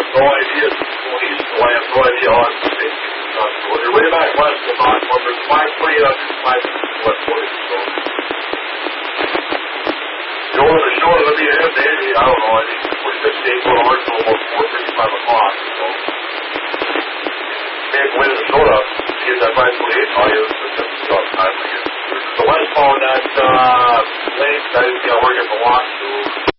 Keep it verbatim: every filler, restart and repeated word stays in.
no idea. Well, east of the land, no idea how it's going to take. When you're way back west of Knox, well, there's five forty up and five west forty. So, you know, when the show is going to be ahead, maybe, I don't know, I think we're fifteen going to work until about four fifty-five o'clock. So, maybe when the show up, get that five forty-eight value, it's just a job time again. The west phone, that uh, lake, I just got to work at the lock, so.